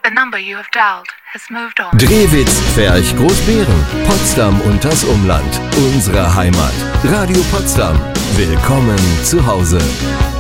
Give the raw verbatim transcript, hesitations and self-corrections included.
The number you have dialed has moved on. Drehwitz, Pferch, Großbeeren, Potsdam und das Umland. Unsere Heimat. Radio Potsdam. Willkommen zu Hause.